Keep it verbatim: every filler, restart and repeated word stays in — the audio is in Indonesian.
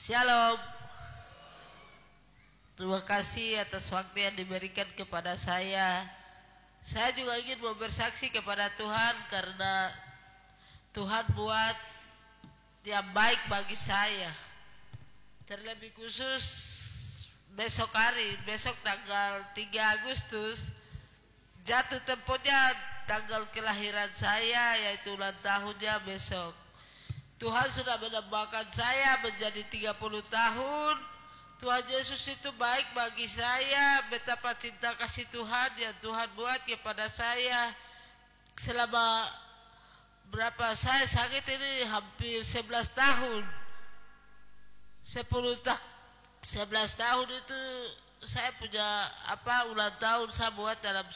Shalom. Terima kasih atas waktu yang diberikan kepada saya. Saya juga ingin mau bersaksi kepada Tuhan karena Tuhan buat yang baik bagi saya. Terlebih khusus besok hari, besok tanggal tiga Agustus jatuh temponya tanggal kelahiran saya, yaitu ulang tahunnya besok. Tuhan sudah menambahkan saya menjadi tiga puluh tahun. Tuhan Yesus itu baik bagi saya. Betapa cinta kasih Tuhan yang Tuhan buat kepada saya selama berapa saya sakit ini hampir sebelas tahun. sepuluh tak sebelas tahun itu saya punya apa ulang tahun saya buat dalam